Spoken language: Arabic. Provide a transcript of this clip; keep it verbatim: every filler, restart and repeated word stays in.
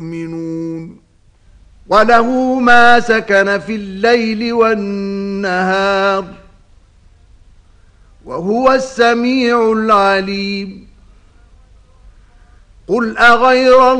يؤمنون وله ما سكن في الليل والنهار وهو السميع العليم قل أغير